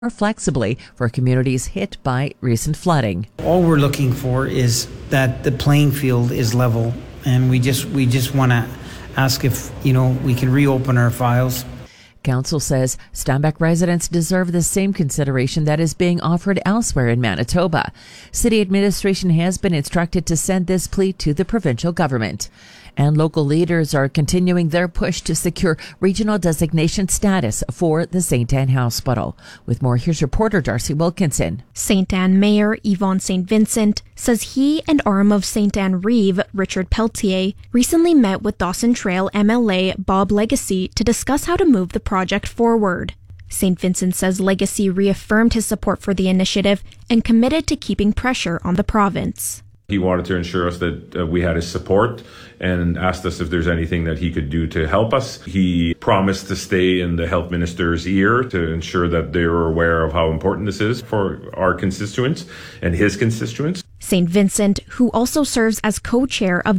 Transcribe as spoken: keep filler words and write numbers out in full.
more flexibly for communities hit by recent flooding. All we're looking for is that the playing field is level, and we just we just want to ask if, you know, we can reopen our files. Council says Steinbach residents deserve the same consideration that is being offered elsewhere in Manitoba. City administration has been instructed to send this plea to the provincial government. And local leaders are continuing their push to secure regional designation status for the Saint Anne Hospital. With more, here's reporter Darcy Wilkinson. Saint Anne Mayor Yvonne Saint Vincent says he and R M of Saint Anne Reeve, Richard Pelletier, recently met with Dawson Trail M L A Bob Legacy to discuss how to move the project forward. Saint Vincent says Legacy reaffirmed his support for the initiative and committed to keeping pressure on the province. He wanted to ensure us that uh, we had his support and asked us if there's anything that he could do to help us. He promised to stay in the health minister's ear to ensure that they were aware of how important this is for our constituents and his constituents. Saint Vincent, who also serves as co-chair of